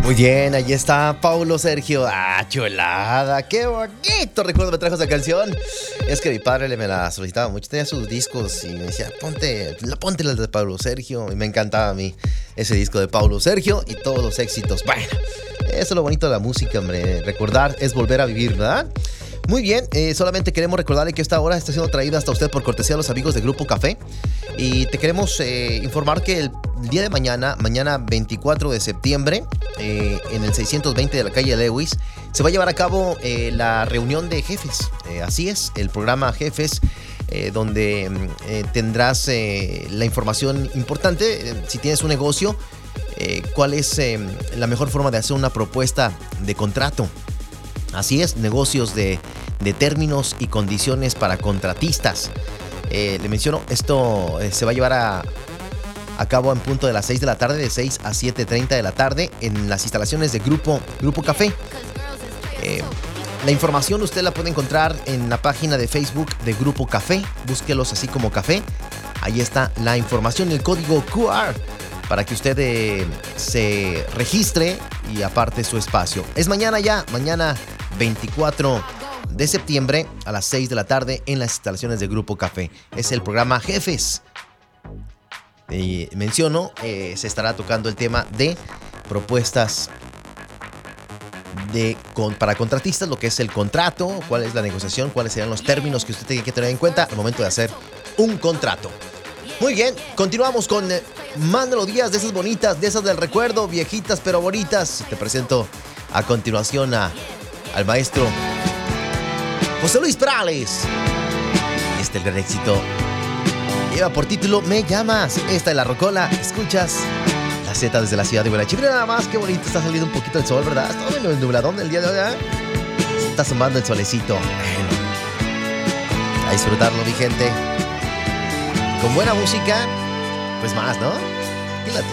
Muy bien, ahí está Paulo Sergio. ¡Ah, chulada! ¡Qué bonito recuerdo me trajo esa canción! Es que mi padre me la solicitaba mucho. Tenía sus discos y me decía, ponte la de Paulo Sergio. Y me encantaba a mí ese disco de Paulo Sergio y todos los éxitos. Bueno, eso es lo bonito de la música, hombre. Recordar es volver a vivir, ¿verdad? Muy bien, solamente queremos recordarle que esta hora está siendo traída hasta usted por cortesía de los amigos de Grupo Café. Y te queremos informar que el día de mañana 24 de septiembre, en el 620 de la calle Lewis, se va a llevar a cabo la reunión de jefes. Así es, el programa Jefes, donde tendrás la información importante. Si tienes un negocio, cuál es la mejor forma de hacer una propuesta de contrato. Así es, negocios de términos y condiciones para contratistas. Le menciono, esto se va a llevar a cabo en punto de las 6 de la tarde, de 6 a 7:30 de la tarde, en las instalaciones de Grupo Café. La información usted la puede encontrar en la página de Facebook de Grupo Café. Búsquelos así como Café. Ahí está la información y el código QR para que usted se registre y aparte su espacio. Es mañana ya, mañana 24 de septiembre a las 6 de la tarde en las instalaciones de Grupo Café. Es el programa Jefes. Y menciono, se estará tocando el tema de propuestas para contratistas, lo que es el contrato, cuál es la negociación, cuáles serán los términos que usted tiene que tener en cuenta al momento de hacer un contrato. Muy bien, continuamos con más melodías de esas bonitas, de esas del recuerdo, viejitas pero bonitas. Te presento a continuación al maestro José Luis Perales. El gran éxito lleva por título Me Llamas. Esta es la rocola. Escuchas la Z desde la ciudad de Huelachi. Mira nada más qué bonito, está saliendo un poquito el sol, ¿verdad? Está todo el nubladón del día de hoy, ¿eh? Está asomando el solecito. Bueno, a disfrutarlo, mi gente. Con buena música, pues más, ¿no? Fíjate.